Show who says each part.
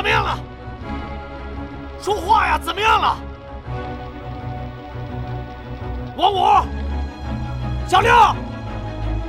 Speaker 1: 么样了？说话呀！怎么样了？王五，小六。